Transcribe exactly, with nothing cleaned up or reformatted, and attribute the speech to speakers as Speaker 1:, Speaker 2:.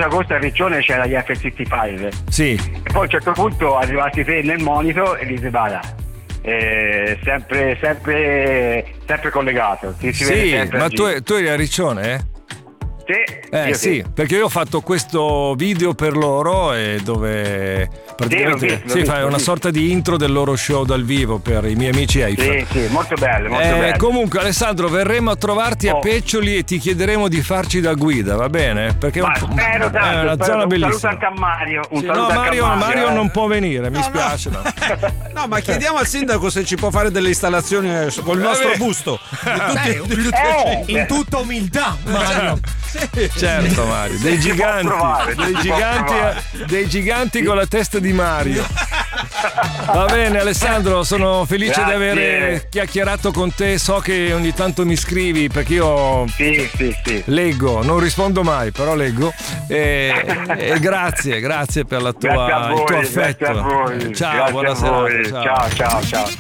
Speaker 1: quindici agosto a Riccione c'era gli F sessantacinque.
Speaker 2: Sì.
Speaker 1: E poi a un certo punto arrivati te nel monitor e dite vada. Eh, sempre, sempre, sempre collegato. Ti si
Speaker 2: sì,
Speaker 1: vede sempre
Speaker 2: ma tu, tu eri a Riccione, eh?
Speaker 1: Sì,
Speaker 2: eh
Speaker 1: io
Speaker 2: sì,
Speaker 1: sì,
Speaker 2: perché io ho fatto questo video per loro e dove praticamente
Speaker 1: sì, l'ho visto, l'ho
Speaker 2: sì,
Speaker 1: visto,
Speaker 2: fai
Speaker 1: l'ho
Speaker 2: una
Speaker 1: visto.
Speaker 2: sorta di intro del loro show dal vivo per i miei amici Eiffel.
Speaker 1: Sì, sì, molto bello, molto
Speaker 2: Eh,
Speaker 1: bello.
Speaker 2: comunque Alessandro, verremo a trovarti a
Speaker 1: Oh.
Speaker 2: Peccioli e ti chiederemo di farci da guida, va bene? Perché è, un
Speaker 1: Ma
Speaker 2: po'-
Speaker 1: spero
Speaker 2: è
Speaker 1: tanto,
Speaker 2: una
Speaker 1: spero,
Speaker 2: zona
Speaker 1: un
Speaker 2: bellissima.
Speaker 1: saluto anche a Mario. Un
Speaker 2: Sì,
Speaker 1: saluto
Speaker 2: no,
Speaker 1: anche
Speaker 2: Mario,
Speaker 1: a Mario,
Speaker 2: Mario
Speaker 1: eh.
Speaker 2: non può venire, mi
Speaker 3: No,
Speaker 2: spiace. No.
Speaker 3: No, ma chiediamo al sindaco se ci può fare delle installazioni eh, con il nostro
Speaker 2: Vabbè.
Speaker 3: busto.
Speaker 4: Dai,
Speaker 1: Eh,
Speaker 4: in tutta umiltà, Mario.
Speaker 2: Certo, Mario, dei
Speaker 1: Si può
Speaker 2: giganti,
Speaker 1: provare,
Speaker 2: dei
Speaker 1: si può
Speaker 2: giganti,
Speaker 1: provare.
Speaker 2: dei giganti con la testa di Mario. Va bene Alessandro, sono felice
Speaker 1: Grazie.
Speaker 2: di aver chiacchierato con te, so che ogni tanto mi scrivi perché io
Speaker 1: Sì, sì, sì.
Speaker 2: leggo, non rispondo mai, però leggo e, e grazie, grazie per la tua,
Speaker 1: Grazie a voi,
Speaker 2: il tuo
Speaker 1: grazie
Speaker 2: affetto.
Speaker 1: a voi.
Speaker 2: Ciao,
Speaker 1: grazie
Speaker 2: buona
Speaker 1: a
Speaker 2: serata.
Speaker 1: voi.
Speaker 2: Ciao.
Speaker 1: Ciao, ciao, ciao.